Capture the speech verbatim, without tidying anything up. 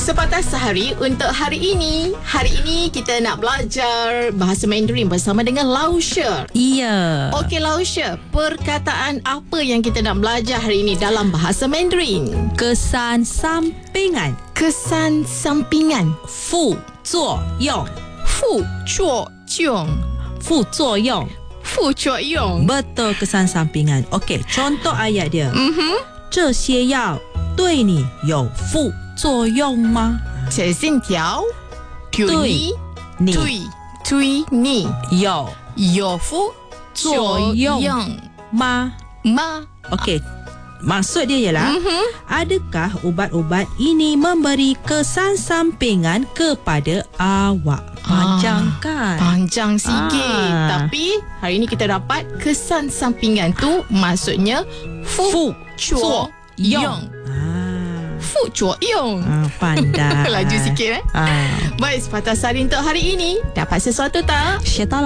Sepatah sehari untuk hari ini. Hari ini kita nak belajar bahasa Mandarin bersama dengan Lausha. Iya. Okey Lausha, perkataan apa yang kita nak belajar hari ini dalam bahasa Mandarin? Kesan sampingan. Kesan sampingan. Fu zuo yong. Fu zuo yong. Fu zuo yong. Fu zuo yong. Betul, kesan sampingan. Okey, contoh ayat dia. Mhm. 这些药对你有副作用吗？ 这线条对你对对你有有副作用吗？ 吗？ Okey, maksud dia ialah Mhm. adakah ubat-ubat ini memberi kesan sampingan kepada awak? Panjang kan? Panjang sikit. Ah. Tapi hari ini kita dapat kesan sampingan tu maksudnya fu zuo yong. Ah, Fu zuo yong. ah pandai. Laju sikit eh. Ah, Baik, sepatah sehari untuk hari ini. Dapat sesuatu tak? 学到了。